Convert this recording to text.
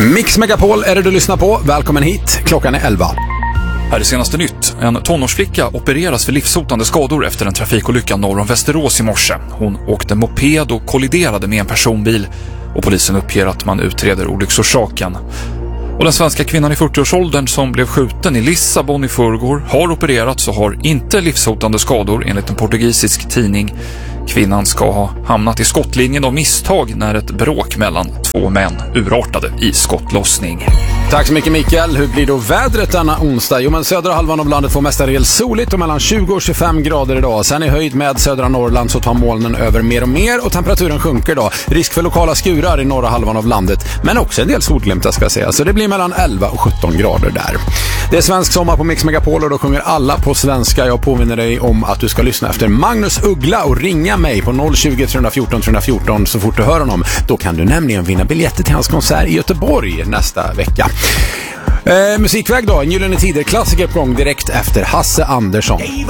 Mix Megapol är det du lyssnar på. Välkommen hit. Klockan är 11. Här är senaste nytt. En tonårsflicka opereras för livshotande skador efter en trafikolycka norr om Västerås i morse. Hon åkte moped och kolliderade med en personbil och polisen uppger att man utreder olycksorsaken. Och den svenska kvinnan i 40-årsåldern som blev skjuten i Lissabon i förrgår har opererats och har inte livshotande skador enligt en portugisisk tidning. Kvinnan ska ha hamnat i skottlinjen av misstag när ett bråk mellan två män urartade i skottlossning. Tack så mycket Mikael. Hur blir då vädret denna onsdag? Jo, men södra halvan av landet får mestadels soligt och mellan 20 och 25 grader idag. Sen i höjd med södra Norrland så tar molnen över mer och mer och temperaturen sjunker då. Risk för lokala skurar i norra halvan av landet, men också en del solglimtar ska jag säga. Så det blir mellan 11 och 17 grader där. Det är svensk sommar på Mix Megapol och då sjunger alla på svenska. Jag påminner dig om att du ska lyssna efter Magnus Uggla och ringa mig på 020 314 314 så fort du hör honom. Då kan du nämligen vinna biljetter till hans konsert i Göteborg nästa vecka. Musikväg då, en Gyllene Tider klassiker på gång direkt efter Hasse Andersson. Gave